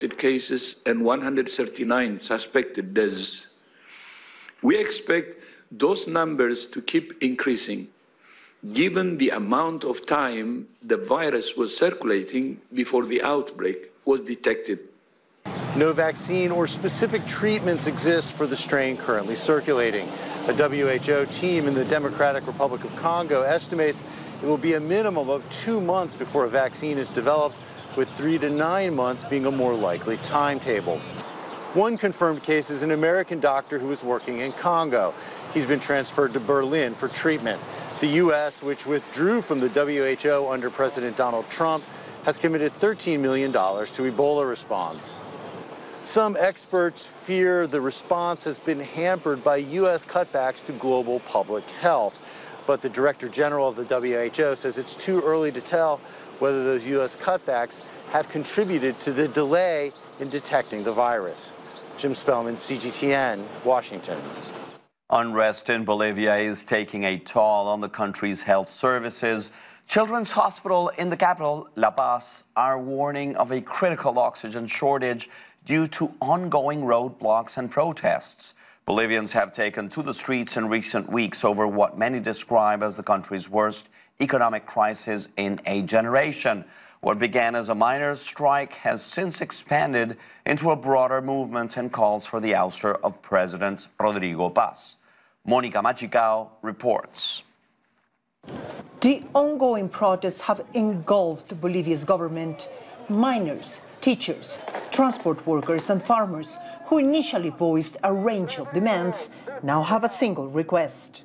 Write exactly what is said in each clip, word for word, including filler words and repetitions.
cases and one hundred thirty-nine suspected deaths. We expect those numbers to keep increasing, given the amount of time the virus was circulating before the outbreak was detected. No vaccine or specific treatments exist for the strain currently circulating. A W H O team in the Democratic Republic of Congo estimates it will be a minimum of two months before a vaccine is developed, with three to nine months being a more likely timetable. One confirmed case is an American doctor who is working in Congo. He's been transferred to Berlin for treatment. The U S, which withdrew from the W H O under President Donald Trump, has committed thirteen million dollars to Ebola response. Some experts fear the response has been hampered by U S cutbacks to global public health. But the Director General of the W H O says it's too early to tell whether those U S cutbacks have contributed to the delay in detecting the virus. Jim Spellman, C G T N, Washington. Unrest in Bolivia is taking a toll on the country's health services. Children's Hospital in the capital, La Paz, are warning of a critical oxygen shortage due to ongoing roadblocks and protests. Bolivians have taken to the streets in recent weeks over what many describe as the country's worst economic crisis in a generation. What began as a miners' strike has since expanded into a broader movement and calls for the ouster of President Rodrigo Paz. Monica Machicao reports. The ongoing protests have engulfed Bolivia's government. Miners, teachers, transport workers and farmers, who initially voiced a range of demands, now have a single request.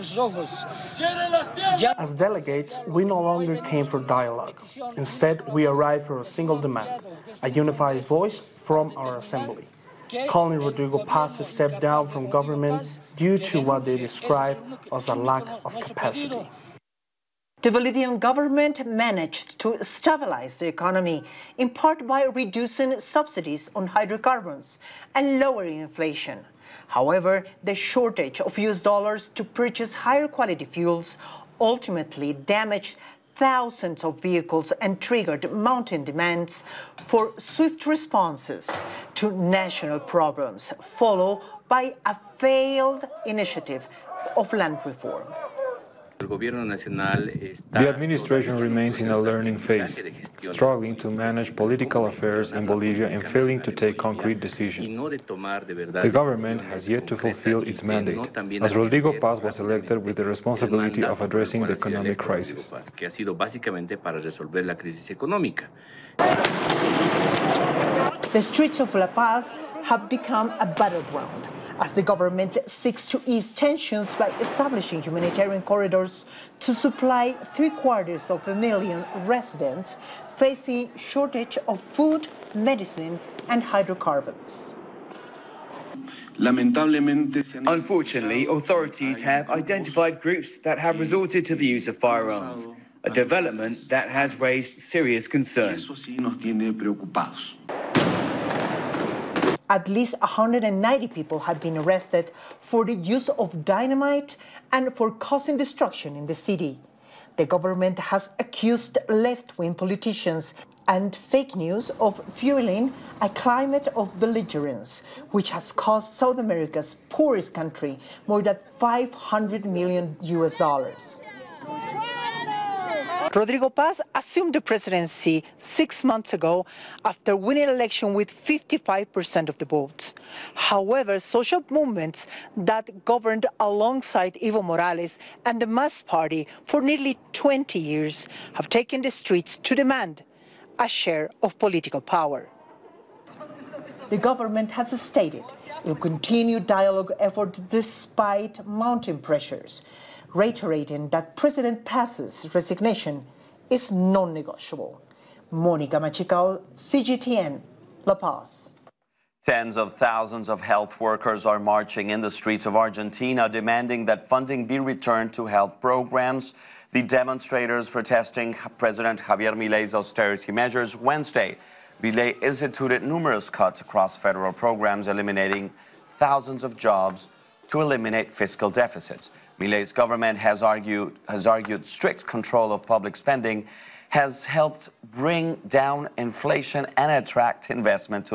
As delegates, we no longer came for dialogue. Instead, we arrived for a single demand, a unified voice from our assembly, calling Rodrigo Paz to step down from government due to what they describe as a lack of capacity. The Bolivian government managed to stabilize the economy, in part by reducing subsidies on hydrocarbons and lowering inflation. However, the shortage of U S dollars to purchase higher quality fuels ultimately damaged thousands of vehicles and triggered mounting demands for swift responses to national problems, followed by a failed initiative of land reform. The administration remains in a learning phase, struggling to manage political affairs in Bolivia and failing to take concrete decisions. The government has yet to fulfill its mandate, as Rodrigo Paz was elected with the responsibility of addressing the economic crisis. The streets of La Paz have become a battleground, as the government seeks to ease tensions by establishing humanitarian corridors to supply three-quarters of a million residents facing shortage of food, medicine, and hydrocarbons. Unfortunately, authorities have identified groups that have resorted to the use of firearms, a development that has raised serious concern. At least one hundred ninety people have been arrested for the use of dynamite and for causing destruction in the city. The government has accused left-wing politicians and fake news of fueling a climate of belligerence, which has cost South America's poorest country more than five hundred million U S dollars. Rodrigo Paz assumed the presidency six months ago after winning an election with fifty-five percent of the votes. However, social movements that governed alongside Evo Morales and the MAS party for nearly twenty years have taken the streets to demand a share of political power. The government has stated it will continue dialogue efforts despite mounting pressures, reiterating that President Paz's resignation is non-negotiable. Monica Machicao, C G T N, La Paz. Tens of thousands of health workers are marching in the streets of Argentina, demanding that funding be returned to health programs. The demonstrators protesting President Javier Milei's austerity measures Wednesday. Milei instituted numerous cuts across federal programs, eliminating thousands of jobs to eliminate fiscal deficits. Milei's government has argued, has argued strict control of public spending has helped bring down inflation and attract investment to